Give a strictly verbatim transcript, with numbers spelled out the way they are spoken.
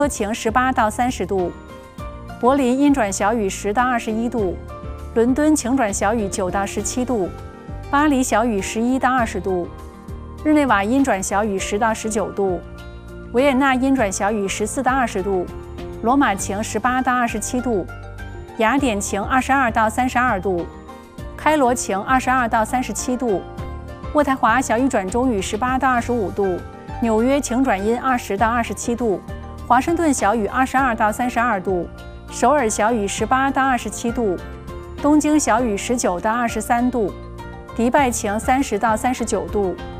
晴十八到三十度，柏林阴转小雨十到二十一度，伦敦晴转小雨九到十七度，巴黎小雨十一到二十度，日内瓦阴转小雨十到十九度，维也纳阴转小雨十四到二十度，罗马晴十八到二十七度，雅典晴二十二到三十二度，开罗晴二十二到三十七度，渥太华小雨转中雨十八到二十五度，纽约晴转阴二十到二十七度，华盛顿小雨二十二到三十二度，首尔小雨十八到二十七度，东京小雨十九到二十三度，迪拜晴三十到三十九度。